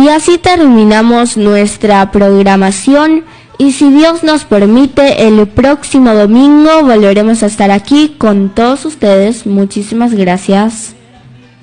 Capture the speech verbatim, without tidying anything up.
Y así terminamos nuestra programación y si Dios nos permite, el próximo domingo volveremos a estar aquí con todos ustedes. Muchísimas gracias.